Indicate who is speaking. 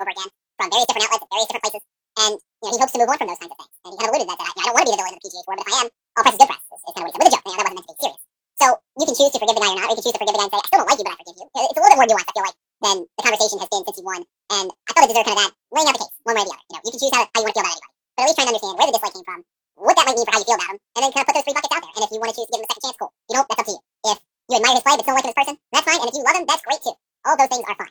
Speaker 1: over again from various different outlets at various different places. And he hopes to move on from those kinds of things. And he kind of alluded that I don't want to be the villain of the PGA Tour, but if I am, all press is good press. Is kind of what he said with a joke. That wasn't meant to be serious. So you can choose to forgive the guy or not. Or you can choose to forgive the guy and say, I still don't like you, but I forgive you. It's a little bit more nuanced, I feel like, than the conversation has been since he won. And I thought it deserved kind of that, laying out the case, one way or the other. You can choose how you want to feel about anybody. But at least trying to understand where the dislike came from, what that might mean for how you feel about him, and then kind of put those three buckets out there. And if you want to choose to give him a second chance, cool. That's up to you. If you admire his play but don't like him as a person, that's fine. And if you love him, that's great too. All those things are fine.